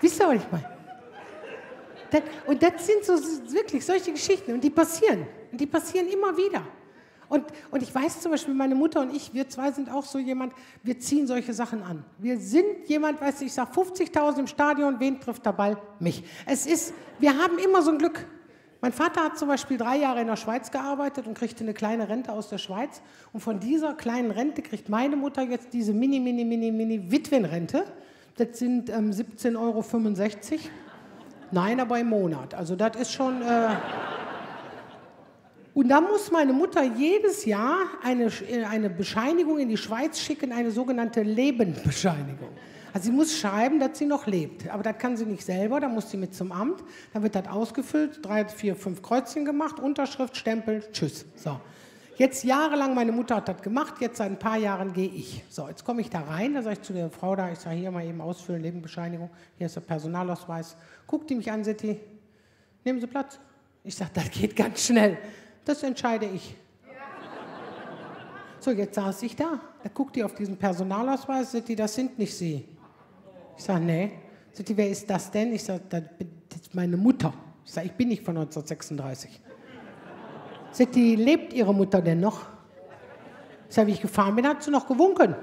Wisst ihr, was ich meine? Und das sind so wirklich solche Geschichten und die passieren. Und die passieren immer wieder. Und ich weiß zum Beispiel, meine Mutter und ich, wir zwei sind auch so jemand, wir ziehen solche Sachen an. Wir sind jemand, weißt du, ich sage 50.000 im Stadion, wen trifft der Ball? Mich. Wir haben immer so ein Glück. Mein Vater hat zum Beispiel 3 Jahre in der Schweiz gearbeitet und kriegte eine kleine Rente aus der Schweiz. Und von dieser kleinen Rente kriegt meine Mutter jetzt diese mini Witwenrente. Das sind 17,65 €. Nein, aber im Monat. Also das ist schon... Und da muss meine Mutter jedes Jahr eine Bescheinigung in die Schweiz schicken, eine sogenannte Lebensbescheinigung. Also sie muss schreiben, dass sie noch lebt. Aber das kann sie nicht selber, da muss sie mit zum Amt. Dann wird das ausgefüllt, 3, 4, 5 Kreuzchen gemacht, Unterschrift, Stempel, tschüss. So. Jetzt jahrelang, meine Mutter hat das gemacht, jetzt seit ein paar Jahren gehe ich. So, jetzt komme ich da rein, da sage ich zu der Frau da, ich sage, hier mal eben ausfüllen, Lebensbescheinigung, hier ist der Personalausweis. Guckt die mich an, sagt die, nehmen Sie Platz. Ich sage, das geht ganz schnell. Das entscheide ich. So, jetzt saß ich da. Da guckt die auf diesen Personalausweis, sagt die, das sind nicht Sie. Ich sage, nee. Sagt die, wer ist das denn? Ich sage, das ist meine Mutter. Ich sage, ich bin nicht von 1936. Sagt die, lebt Ihre Mutter denn noch? Ich sage, wie ich gefahren bin, hat sie noch gewunken.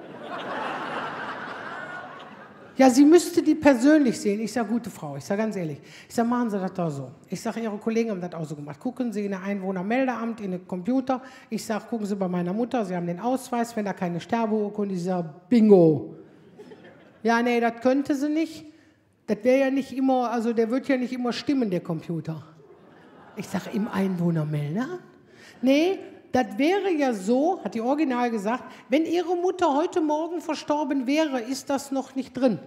Ja, sie müsste die persönlich sehen. Ich sage, gute Frau, ich sage ganz ehrlich. Ich sage, machen Sie das doch so. Ich sage, Ihre Kollegen haben das auch so gemacht. Gucken Sie in ein Einwohnermeldeamt, in den Computer. Ich sage, gucken Sie bei meiner Mutter, Sie haben den Ausweis, wenn da keine Sterbeurkunde ist, ich sage, bingo. Ja, nee, das könnte sie nicht. Das wäre ja nicht immer, also der wird ja nicht immer stimmen, der Computer. Ich sage, im Einwohnermeldeamt? Nee, das wäre ja so, hat die Original gesagt, wenn Ihre Mutter heute Morgen verstorben wäre, ist das noch nicht drin.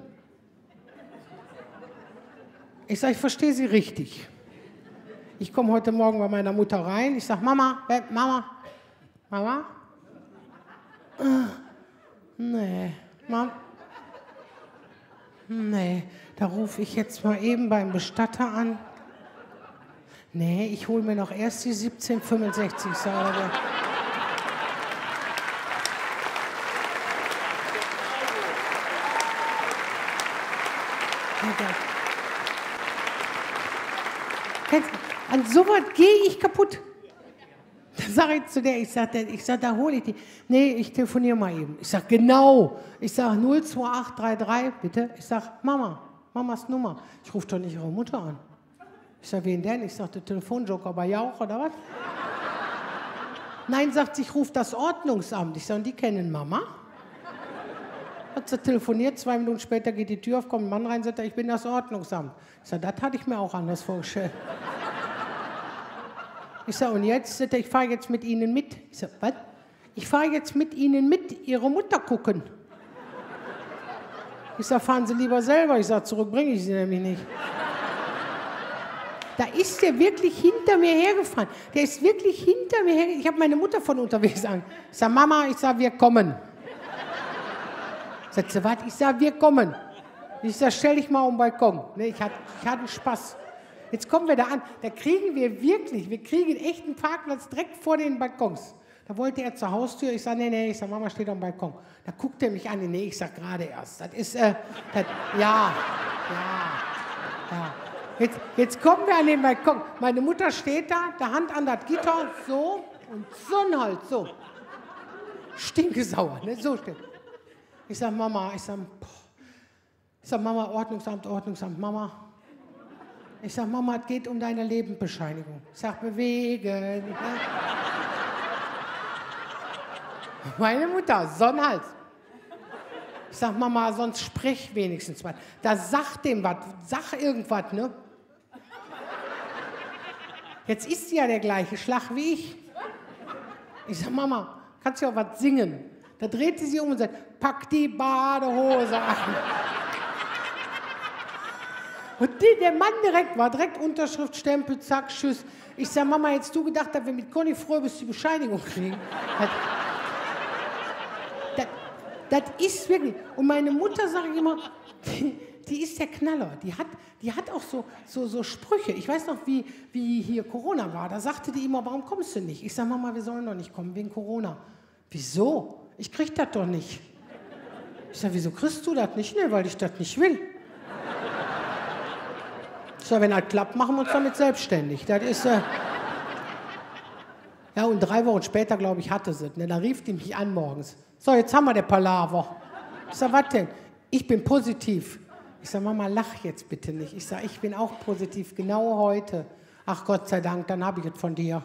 Ich sage, ich verstehe Sie richtig. Ich komme heute Morgen bei meiner Mutter rein, ich sage, Mama, Mama? Nee, Mama? Nee, da rufe ich jetzt mal eben beim Bestatter an. Nee, ich hole mir noch erst die 1765 Säure. An sowas gehe ich kaputt. Da sage ich zu der, ich sage, da hole ich die. Nee, ich telefoniere mal eben. Ich sage, genau. Ich sage 02833, bitte. Ich sage, Mamas Nummer. Ich rufe doch nicht Ihre Mutter an. Ich sage, wen denn? Ich sage, der Telefonjoker bei Jauch oder was? Nein, sagt sie, ich rufe das Ordnungsamt. Ich sage, und die kennen Mama? Hat sie telefoniert, 2 Minuten später geht die Tür auf, kommt ein Mann rein, sagt er, ich bin das Ordnungsamt. Ich sage, das hatte ich mir auch anders vorgestellt. Ich sage, und jetzt? Sagt er, ich fahre jetzt mit Ihnen mit. Ich sage, was? Ich fahre jetzt mit Ihnen mit, Ihre Mutter gucken. Ich sage, fahren Sie lieber selber. Ich sage, zurück bringe ich Sie nämlich nicht. Da ist der wirklich hinter mir hergefahren. Der ist wirklich hinter mir hergefahren. Ich habe meine Mutter von unterwegs an. Ich sage, Mama, ich sage, wir kommen. Sagt sie, was? Ich sage, wir kommen. Ich sage, stell dich mal um den Balkon. Ne, ich hatte Spaß. Jetzt kommen wir da an. Da kriegen wir kriegen echt einen Parkplatz direkt vor den Balkons. Da wollte er zur Haustür. Ich sage, nee. Ich sage, Mama steht am Balkon. Da guckt er mich an. Nee, ich sage, gerade erst. Das ist, ja. Jetzt kommen wir an den Balkon. Meine Mutter steht da, der Hand an das Gitter, so und so halt, so. Stinkesauer, ne? So steht. Ich sage, Mama, Mama, Ordnungsamt, Mama. Ich sage, Mama, es geht um deine Lebensbescheinigung. Ich sage, bewegen. Ne? Meine Mutter, Sonnenhals. Ich sage, Mama, sonst sprich wenigstens was. Da sag dem was, sag irgendwas, ne? Jetzt ist sie ja der gleiche Schlag wie ich. Ich sage, Mama, kannst du auch was singen? Da dreht sie sich um und sagt, pack die Badehose an. Und der Mann direkt Unterschrift, Stempel, zack, tschüss. Ich sage, Mama, hättest du gedacht, dass wir mit Conny Fröbis die Bescheinigung kriegen? Das ist wirklich. Und meine Mutter, sage ich immer, die ist der Knaller. Die hat auch so Sprüche. Ich weiß noch, wie hier Corona war. Da sagte die immer, warum kommst du nicht? Ich sage, Mama, wir sollen doch nicht kommen, wegen Corona. Wieso? Ich krieg das doch nicht. Ich sage, wieso kriegst du das nicht? Nee, weil ich das nicht will. sag, wenn das klappt, machen wir uns damit selbstständig. Das ist... Ja, und 3 Wochen später, glaube ich, hatte sie es. Ne? Da rief die mich an morgens. So, jetzt haben wir den Palaver. Ich sag, was denn? Ich bin positiv. Ich sag, Mama, lach jetzt bitte nicht. Ich sag, ich bin auch positiv, genau heute. Ach Gott sei Dank, dann habe ich es von dir.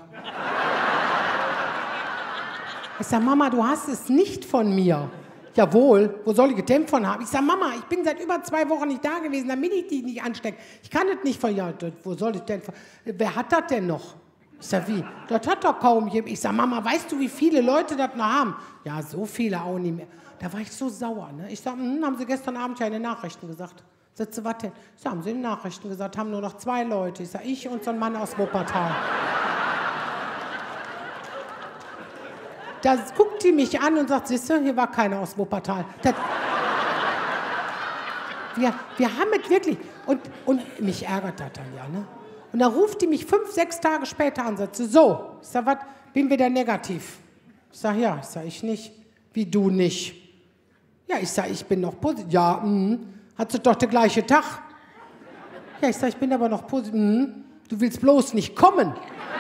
Ich sag, Mama, du hast es nicht von mir. Jawohl, wo soll ich es denn von haben? Ich sag, Mama, ich bin seit über 2 Wochen nicht da gewesen, damit ich dich nicht anstecke. Ich kann es nicht von, ja, wo soll ich denn von, wer hat das denn noch? Ich sag, wie? Das hat doch kaum jemand. Ich sag, Mama, weißt du, wie viele Leute das noch haben? Ja, so viele auch nicht mehr. Da war ich so sauer. Ne? Ich sag, haben Sie gestern Abend ja in den Nachrichten gesagt. Sitze, was denn? Ich sag, haben Sie in den Nachrichten gesagt, haben nur noch 2 Leute. Ich sag, ich und so ein Mann aus Wuppertal. Da guckt die mich an und sagt, siehst du, hier war keiner aus Wuppertal. Wir haben es wirklich. Und mich ärgert das dann ja, ne? Und dann ruft die mich 5, 6 Tage später an und sagt, so, ich sag, was, bin wieder negativ? Ich sag, ja, ich sag, ich nicht. Wie, du nicht? Ja, ich sag, ich bin noch positiv. Ja, hat sie doch den gleichen Tag. Ja, ich sag, ich bin aber noch positiv. Du willst bloß nicht kommen.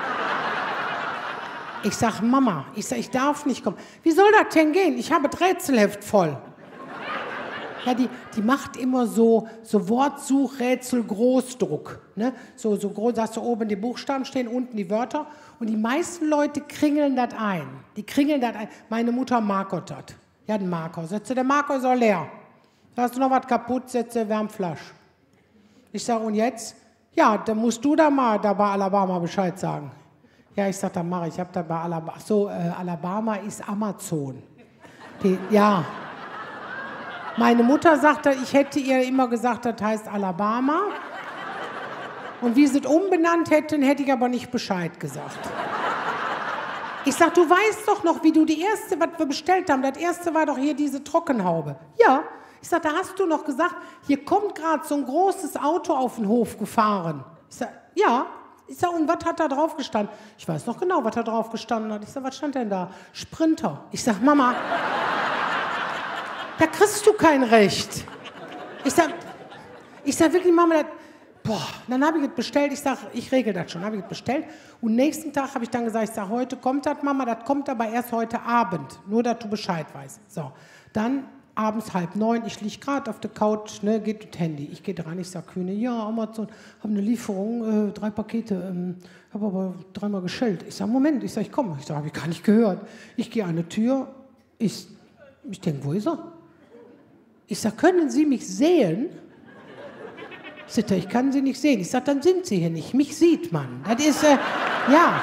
Ich sag, Mama, ich darf nicht kommen. Wie soll das denn gehen? Ich habe das Rätselheft voll. Ja, die macht immer so Wortsuchrätsel Großdruck. Ne? So groß, da hast du oben die Buchstaben stehen, unten die Wörter. Und die meisten Leute kringeln das ein. Die kringeln das ein. Meine Mutter markert das. Ja, den Marker. Setze, der Marker ist auch leer. Da hast du noch was kaputt, setze Wärmflasch. Ich sage, und jetzt? Ja, dann musst du da mal da bei Alabama Bescheid sagen. Ja, ich sage, dann mache ich. Ich habe da bei Alabama. Ach so, Alabama ist Amazon. Ja. Meine Mutter sagte, ich hätte ihr immer gesagt, das heißt Alabama. Und wie sie es umbenannt hätten, hätte ich aber nicht Bescheid gesagt. Ich sag, du weißt doch noch, wie du die erste, was wir bestellt haben, das erste war doch hier diese Trockenhaube. Ja. Ich sag, da hast du noch gesagt, hier kommt gerade so ein großes Auto auf den Hof gefahren. Ich sag, ja. Ich sag, und was hat da drauf gestanden? Ich weiß noch genau, was da drauf gestanden hat. Ich sag, was stand denn da? Sprinter. Ich sag, Mama, da kriegst du kein Recht. Ich sag wirklich, Mama, dann habe ich es bestellt. Ich sag, ich regel das schon. Habe ich es bestellt. Und nächsten Tag habe ich dann gesagt, ich sag, heute kommt das, Mama, das kommt aber erst heute Abend. Nur, dass du Bescheid weißt. So, dann abends 8:30, ich liege gerade auf der Couch, ne, geht das Handy. Ich gehe dran, ich sage, Kühne, ja, Amazon, habe eine Lieferung, 3 Pakete, habe aber 3-mal geschellt. Ich sage, Moment, ich sage, ich komme. Ich sage, habe ich gar nicht gehört. Ich gehe an die Tür, ich denke, wo ist er? Ich sage, können Sie mich sehen? Sagt er, ich kann Sie nicht sehen. Ich sage, dann sind Sie hier nicht. Mich sieht man. Das ist, ja.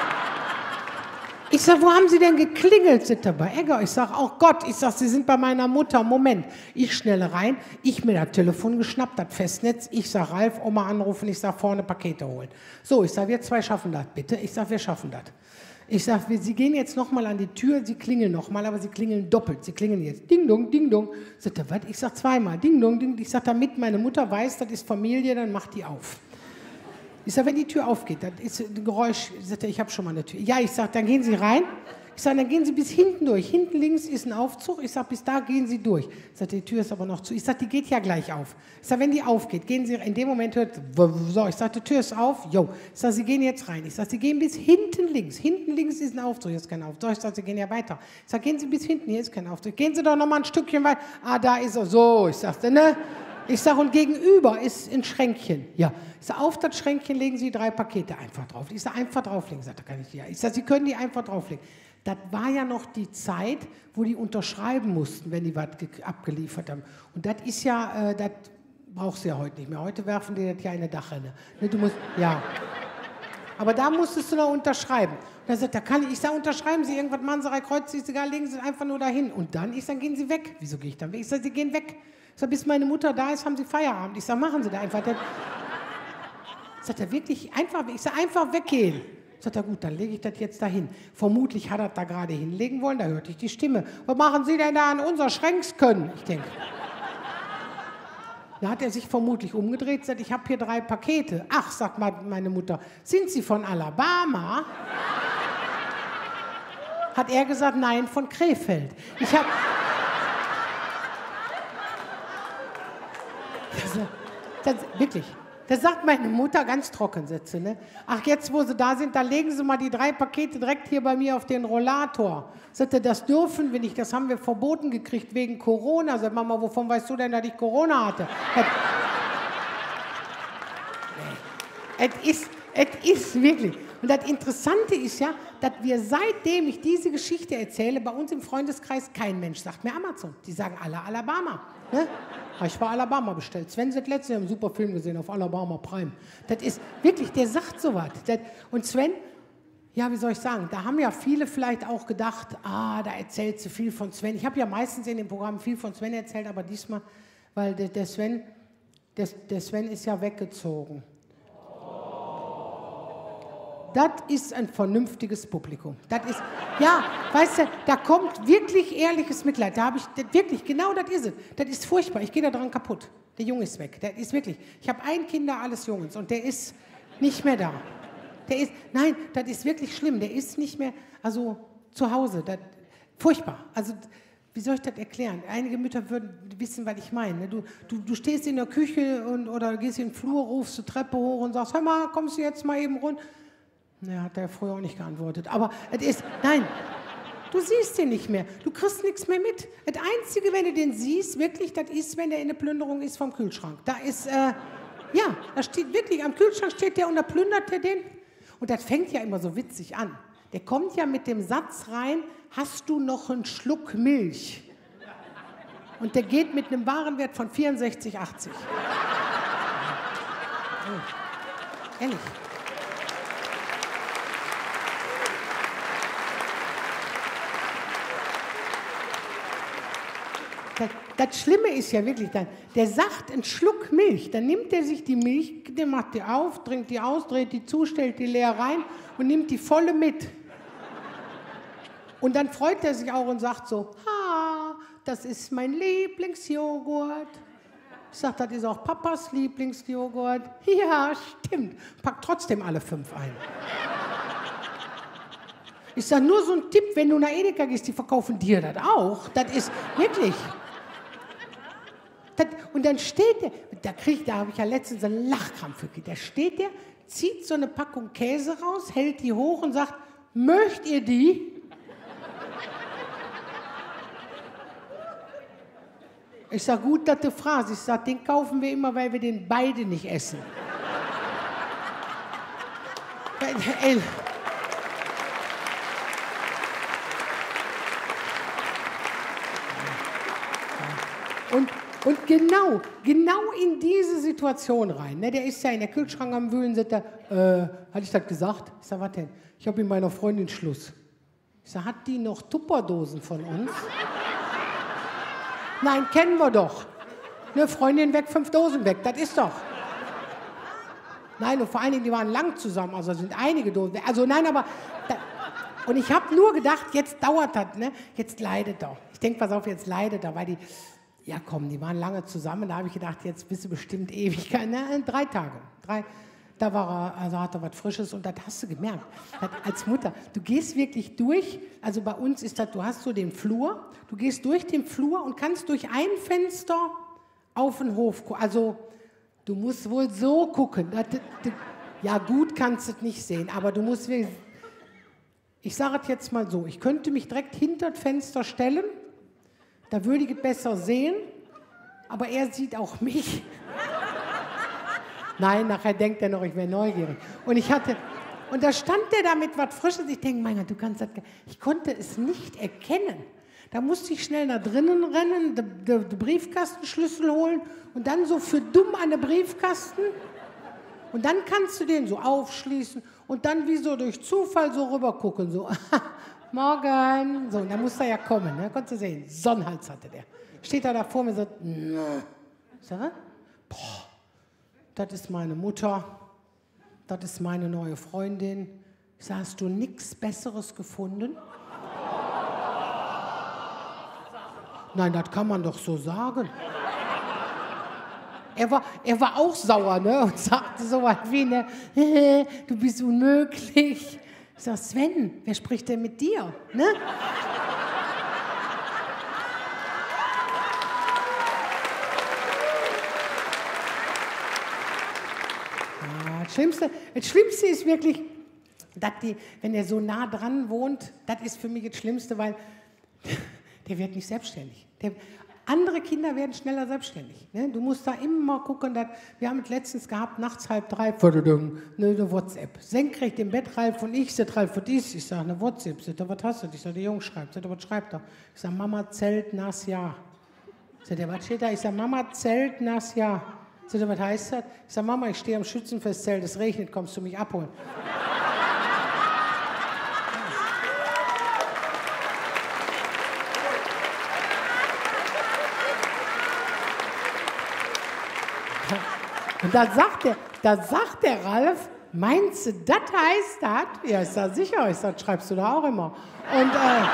Ich sage, wo haben Sie denn geklingelt? Sagt er, bei Egger. Ich sage, oh Gott. Ich sage, Sie sind bei meiner Mutter. Moment. Ich schnell rein. Ich mir das Telefon geschnappt, das Festnetz. Ich sage, Ralf, Oma anrufen. Ich sage, vorne Pakete holen. So, ich sage, wir 2 schaffen das, bitte. Ich sage, wir schaffen das. Ich sage, Sie gehen jetzt nochmal an die Tür, Sie klingeln nochmal, aber Sie klingeln doppelt. Sie klingeln jetzt Ding Dong, Ding Dong. Sagt er, was? Ich sage 2-mal Ding Dong, Ding. Ich sage, damit meine Mutter weiß, das ist Familie, dann macht die auf. Ich sage, wenn die Tür aufgeht, das ist ein Geräusch. Sagt er, ich habe schon mal eine Tür. Ja, ich sage, dann gehen Sie rein. Ich sage, dann gehen Sie bis hinten durch. Hinten links ist ein Aufzug. Ich sage, bis da gehen Sie durch. Sagt er, die Tür ist aber noch zu. Ich sage, die geht ja gleich auf. Ich sage, wenn die aufgeht, gehen Sie, in dem Moment hört, so, ich sage, die Tür ist auf. Jo. Ich sage, Sie gehen jetzt rein. Ich sage, Sie gehen bis hinten links. Hinten links ist ein Aufzug, hier ist kein Aufzug. Ich sage, Sie gehen ja weiter. Ich sage, gehen Sie bis hinten, hier ist kein Aufzug. Gehen Sie doch noch mal ein Stückchen weiter. Ah, da ist er. So, ich sage, ne? Ich sage, und gegenüber ist ein Schränkchen. Ja. Ich sage, auf das Schränkchen legen Sie 3 Pakete einfach drauf. Ich sage, einfach drauflegen. Sagt er, kann ich ja. Ich sage, Sie können die einfach drauflegen. Das war ja noch die Zeit, wo die unterschreiben mussten, wenn die was abgeliefert haben. Und das ist ja, das brauchst du ja heute nicht mehr. Heute werfen die das ja in eine Dachrinne. Ne, du musst, ja. Aber da musstest du noch unterschreiben. Und dann sagt er, ich sage, unterschreiben Sie irgendwas, machen Sie 3 Kreuze, ist egal, legen Sie einfach nur dahin. Und dann, dann gehen Sie weg. Wieso gehe ich dann weg? Ich sage, Sie gehen weg. Ich sage, bis meine Mutter da ist, haben Sie Feierabend. Ich sage, machen Sie da einfach. Sagt er, wirklich einfach, ich sage, einfach weggehen. Sagt er, gut, dann lege ich das jetzt dahin. Vermutlich hat er da gerade hinlegen wollen, da hörte ich die Stimme. Was machen Sie denn da an unser Schränkskönnen? Ich denke. Da hat er sich vermutlich umgedreht, sagt, ich habe hier 3 Pakete. Ach, sagt meine Mutter, sind Sie von Alabama? Hat er gesagt, nein, von Krefeld. Ich habe... Wirklich. Da sagt meine Mutter ganz trocken Sätze, ne? Ach, jetzt, wo sie da sind, da legen Sie mal die 3 Pakete direkt hier bei mir auf den Rollator. Sagte, das dürfen wir nicht, das haben wir verboten gekriegt wegen Corona. Sagt Mama, wovon weißt du denn, dass ich Corona hatte? Es ist wirklich. Und das Interessante ist ja, dass wir seitdem ich diese Geschichte erzähle, bei uns im Freundeskreis kein Mensch sagt mehr Amazon. Die sagen alle Alabama. Ne? Ich war Alabama bestellt. Sven hat letztes Jahr einen super Film gesehen auf Alabama Prime. Das ist wirklich, der sagt sowas. Und Sven, ja, wie soll ich sagen, da haben ja viele vielleicht auch gedacht, da erzählt sie viel von Sven. Ich habe ja meistens in den Programmen viel von Sven erzählt, aber diesmal, weil der Sven ist ja weggezogen. Das ist ein vernünftiges Publikum. Das ist, ja, weißt du, da kommt wirklich ehrliches Mitleid. Da habe ich, wirklich, genau das ist es. Das ist furchtbar. Ich gehe da dran kaputt. Der Junge ist weg. Der ist wirklich, ich habe ein Kind, alles Jungs, und der ist nicht mehr da. Nein, das ist wirklich schlimm. Der ist nicht mehr, also zu Hause. Furchtbar. Also, wie soll ich das erklären? Einige Mütter würden wissen, was ich meine. Du stehst in der Küche oder gehst in den Flur, rufst die Treppe hoch und sagst, hör mal, kommst du jetzt mal eben runter? Ja, hat er früher auch nicht geantwortet. Aber es ist, nein, du siehst den nicht mehr. Du kriegst nichts mehr mit. Das Einzige, wenn du den siehst, wirklich, das ist, wenn der in der Plünderung ist vom Kühlschrank. Da ist, da steht wirklich, am Kühlschrank steht der und da plündert der den. Und das fängt ja immer so witzig an. Der kommt ja mit dem Satz rein, hast du noch einen Schluck Milch? Und der geht mit einem Warenwert von 64,80. Oh. Ehrlich. Das Schlimme ist ja wirklich dann, der sagt einen Schluck Milch, dann nimmt er sich die Milch, der macht die auf, trinkt die aus, dreht die zu, stellt die leer rein und nimmt die volle mit. Und dann freut er sich auch und sagt so, das ist mein Lieblingsjoghurt. Ich sage, das ist auch Papas Lieblingsjoghurt. Ja, stimmt. Packt trotzdem alle 5 ein. Ich sage, nur so ein Tipp, wenn du nach Edeka gehst, die verkaufen dir das auch. Das ist wirklich... Und dann steht der, da habe ich ja letztens einen Lachkrampf gekriegt. Da steht der, zieht so eine Packung Käse raus, hält die hoch und sagt, möchtet ihr die? Ich sage, gut, dass du fragst. Ich sage, den kaufen wir immer, weil wir den beide nicht essen. Und genau in diese Situation rein. Ne, der ist ja in der Kühlschrank am Wühlen, sagt er, hatte ich das gesagt? Ich sage, was denn? Ich habe mit meiner Freundin Schluss. Ich sage, hat die noch Tupperdosen von uns? Nein, kennen wir doch. Eine Freundin weg, 5 Dosen weg, das ist doch. Nein, und vor allen Dingen, die waren lang zusammen, also sind einige Dosen weg. Also nein, aber... Und ich habe nur gedacht, jetzt dauert das, ne? Jetzt leidet er. Ich denke, pass auf, jetzt leidet er, weil die... Ja komm, die waren lange zusammen, da habe ich gedacht, jetzt bist du bestimmt Ewigkeit, ne? 3 Tage. Da war er, also hat er was Frisches und das hast du gemerkt. Als Mutter, du gehst wirklich durch, also bei uns ist das, du hast so den Flur, du gehst durch den Flur und kannst durch ein Fenster auf den Hof gucken. Also du musst wohl so gucken. Ja gut kannst du es nicht sehen, aber du musst wirklich, ich sage es jetzt mal so, ich könnte mich direkt hinter das Fenster stellen, da würde ich es besser sehen, aber er sieht auch mich. Nein, nachher denkt er noch, ich wäre neugierig. Und da stand der da mit was Frisches. Ich denke, mein Gott, du kannst das... Ich konnte es nicht erkennen. Da musste ich schnell nach drinnen rennen, den Briefkastenschlüssel holen und dann so für dumm an den Briefkasten. Und dann kannst du den so aufschließen und dann wie so durch Zufall so rüber gucken, so... Morgen. So, und dann musste er ja kommen, ne? Konntest du sehen. Sonnenhals hatte der. Steht er da vor mir und sagt, ich sage, boah, das ist meine Mutter, das ist meine neue Freundin. Ich sage, hast du nichts Besseres gefunden? Nein, das kann man doch so sagen. Er war auch sauer, ne? Und sagte so was wie, ne, du bist unmöglich. Ich sage, Sven, wer spricht denn mit dir? Ne? Das Schlimmste ist wirklich, dass wenn er so nah dran wohnt, das ist für mich das Schlimmste, weil der wird nicht selbstständig. Andere Kinder werden schneller selbstständig. Ne? Du musst da immer gucken, wir haben es letztens gehabt, nachts 2:30, eine WhatsApp. Senkrecht im Bett, Ralf und ich, sagt Ralf, was ist? Ich sage, eine WhatsApp. Sagt er, was hast du? Ich sage, der Junge schreibt. Sagt er, was schreibt er? Ich sage, Mama zählt nas Jahr. Sagt er, was steht da? Ich sage, Mama zählt nas Jahr. Sagt er, was heißt das? Ich sage, Mama, ich stehe am Schützenfestzelt, es regnet, kommst du mich abholen? Und da sagt der Ralf, meinst du, das heißt das? Ja, ich sage, sicher, ich sage, schreibst du da auch immer. Und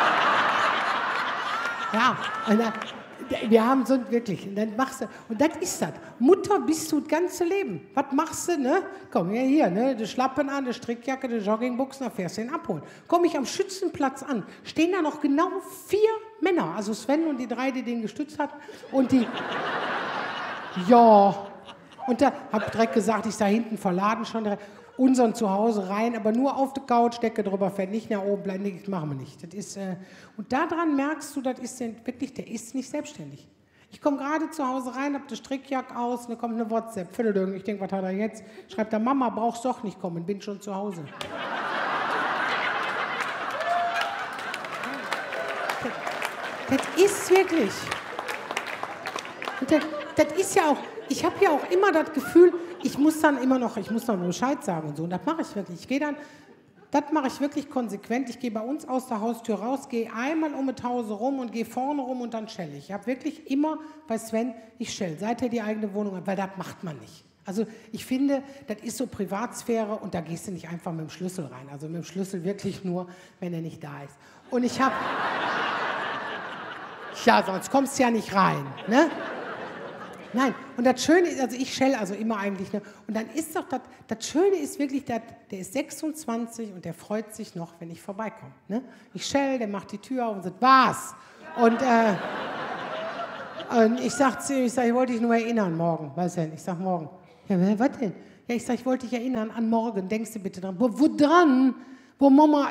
wir haben so wirklich, und dann machst du, und das ist das. Mutter bist du das ganze Leben. Was machst du, ne? Komm, ja, hier, ne? Die Schlappen an, die Strickjacke, die Joggingbuchsen, da fährst du ihn abholen. Komm ich am Schützenplatz an, stehen da noch genau 4 Männer, also Sven und die 3, die den gestützt hat, und die, ja, und da hab ich direkt gesagt, ich sah hinten verladen schon direkt, unseren zu Hause rein, aber nur auf die Couch, Decke drüber, fährt nicht nach oben, bleibt, das machen wir nicht. Das ist, und daran merkst du, das ist wirklich, der ist nicht selbstständig. Ich komme gerade zu Hause rein, hab die Strickjacke aus, und dann kommt eine WhatsApp, ich denke, was hat er jetzt? Schreibt er, Mama, brauchst doch nicht kommen, bin schon zu Hause. Das ist wirklich, das ist ja auch, ich habe ja auch immer das Gefühl, ich muss noch Bescheid sagen und so. Und das mache ich wirklich. Das mache ich wirklich konsequent. Ich gehe bei uns aus der Haustür raus, gehe einmal um das Haus rum und gehe vorne rum und dann schelle ich. Ich habe wirklich immer bei Sven, ich schelle, seit er die eigene Wohnung hat, weil das macht man nicht. Also ich finde, das ist so Privatsphäre und da gehst du nicht einfach mit dem Schlüssel rein. Also mit dem Schlüssel wirklich nur, wenn er nicht da ist. Und ich habe, ja, sonst kommst du ja nicht rein, ne? Nein, und das Schöne ist, also ich schelle also immer eigentlich, ne? Und dann ist doch das Schöne ist wirklich, der ist 26 und der freut sich noch, wenn ich vorbeikomme. Ne? Ich schelle, der macht die Tür auf und sagt, was? Und ich sage zu ihm, ich wollte dich nur erinnern morgen. Weißt du, ich sage morgen. Ja, was denn? Ja, ich sage, ich wollte dich erinnern an morgen, denkst du bitte dran. Wo dran? Wo Mama